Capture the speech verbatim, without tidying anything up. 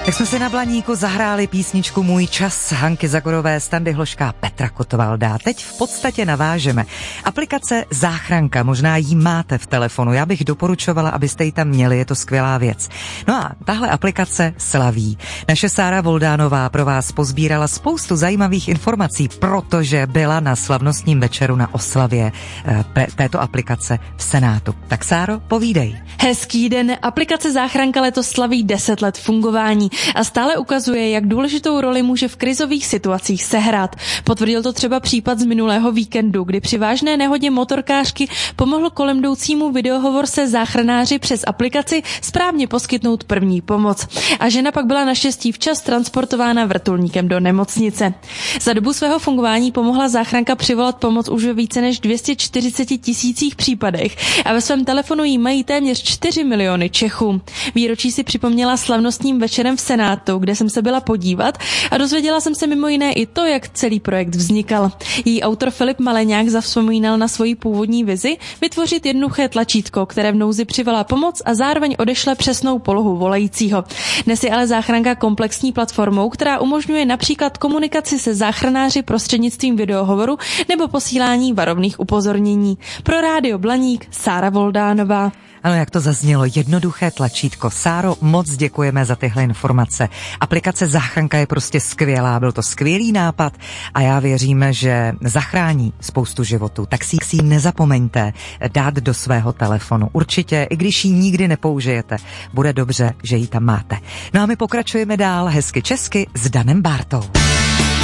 Tak jsme si na Blaníku zahráli písničku Můj čas Hanky Zagorové, Standy Hloška, Petra Kotvalda. Teď v podstatě navážeme. Aplikace Záchranka, možná ji máte v telefonu. Já bych doporučovala, abyste ji tam měli, je to skvělá věc. No a tahle aplikace slaví. Naše Sára Voldánová pro vás pozbírala spoustu zajímavých informací, protože byla na slavnostním večeru na oslavě e, této aplikace v Senátu. Tak Sáro, povídej. Hezký den. Aplikace Záchranka letos slaví deset let fungování a stále ukazuje, jak důležitou roli může v krizových situacích sehrát. Potvrdil to třeba případ z minulého víkendu, kdy při vážné nehodě motorkářky pomohl kolem jdoucímu videohovor se záchranáři přes aplikaci správně poskytnout první pomoc. A žena pak byla naštěstí včas transportována vrtulníkem do nemocnice. Za dobu svého fungování pomohla Záchranka přivolat pomoc už ve více než dvě stě čtyřicet tisících případech a ve svém telefonu jí mají téměř čtyři miliony Čechů. Výročí si připomněla slavnostním večerem v Senátu, kde jsem se byla podívat a dozvěděla jsem se mimo jiné i to, jak celý projekt vznikal. Její autor Filip Maleňák zavzpomínal na svoji původní vizi vytvořit jednoduché tlačítko, které v nouzi přivolá pomoc a zároveň odešle přesnou polohu volajícího. Dnes je ale Záchranka komplexní platformou, která umožňuje například komunikaci se záchranáři prostřednictvím videohovoru nebo posílání varovných upozornění. Pro Rádio Blaník Sára Voldánová. Ano, jak to zaznělo, jednoduché tlačítko. Sáro, moc děkujeme za tyhle informace. Aplikace Záchranka je prostě skvělá, byl to skvělý nápad a já věřím, že zachrání spoustu životů. Tak si ji nezapomeňte dát do svého telefonu. Určitě, i když ji nikdy nepoužijete, bude dobře, že ji tam máte. No a my pokračujeme dál hezky česky s Danem Bártou.